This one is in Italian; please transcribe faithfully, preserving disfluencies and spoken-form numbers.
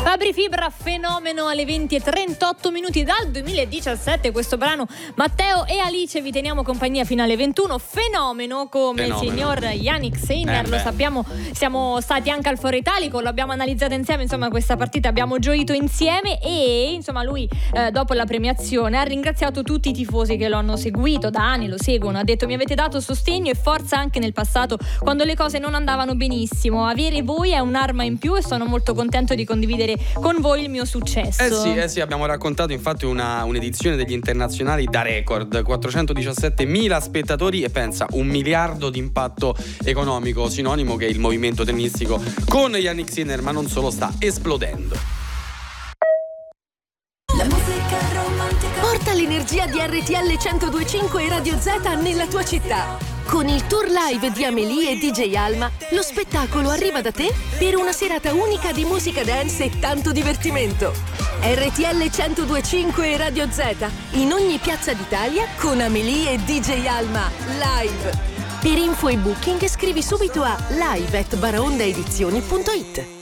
Fabri Fibra, Fenomeno, alle venti e trentotto minuti dal duemiladiciassette. Questo brano, Matteo e Alice, vi teniamo compagnia fino alle ventuno. Fenomeno, come Fenomeno. Il signor Yannick Sinner, eh lo sappiamo, siamo stati anche al Foro Italico, lo abbiamo analizzato insieme, insomma questa partita abbiamo gioito insieme e insomma lui eh, dopo la premiazione ha ringraziato tutti i tifosi che lo hanno seguito da anni, lo seguono, ha detto: mi avete dato sostegno e forza anche nel passato quando le cose non andavano benissimo, avere voi è un'arma in più e sono molto contento di condividere con voi il mio successo. Eh sì, eh sì, abbiamo raccontato infatti una, un'edizione degli internazionali da record, quattrocentodiciassettemila spettatori e pensa un miliardo di impatto economico, sinonimo che il movimento tennistico con Yannick Sinner, ma non solo, sta esplodendo. La musica romantica. Porta l'energia di R T L centodue e cinque e Radio Z nella tua città. Con il tour live di Amélie e D J Alma, lo spettacolo arriva da te per una serata unica di musica dance e tanto divertimento. R T L centodue e cinque e Radio Z, in ogni piazza d'Italia con Amélie e D J Alma, live. Per info e booking scrivi subito a live at baraondaedizioni punto it.